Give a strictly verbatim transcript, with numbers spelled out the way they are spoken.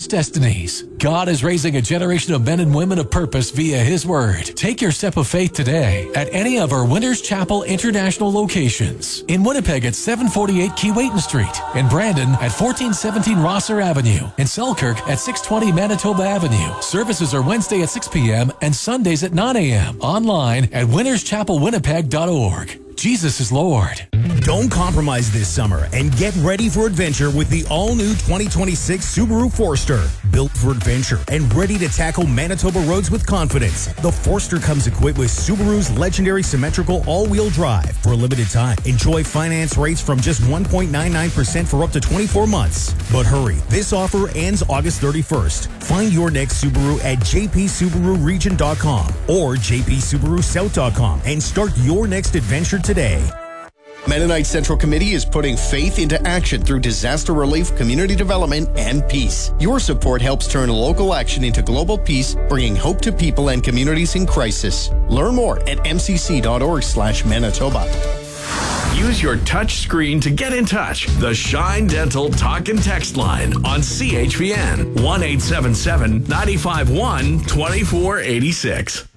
destinies. God is raising a generation of men and women of purpose via His Word. Take your step of faith today at any of our Winters Chapel International locations. In Winnipeg at seven forty-eight Keewatin Street. In Brandon at fourteen seventeen Rosser Avenue. In Selkirk at six twenty Manitoba Avenue. Services are Wednesday at six p.m. and Sundays at nine a.m. Online at winters chapel winnipeg dot org. Jesus is Lord. Don't compromise this summer and get ready for adventure with the all-new twenty twenty-six Subaru Forester. Built for adventure and ready to tackle Manitoba roads with confidence, the Forester comes equipped with Subaru's legendary symmetrical all-wheel drive. For a limited time, enjoy finance rates from just one point nine nine percent for up to twenty-four months. But hurry, this offer ends August thirty-first. Find your next Subaru at j p subaru region dot com or j p subaru south dot com and start your next adventure today. Mennonite Central Committee is putting faith into action through disaster relief, community development, and peace. Your support helps turn local action into global peace, bringing hope to people and communities in crisis. Learn more at m c c dot org slash Manitoba. Use your touch screen to get in touch. The Shine Dental Talk and Text line on C H V N one eight seven seven, nine five one, two four eight six.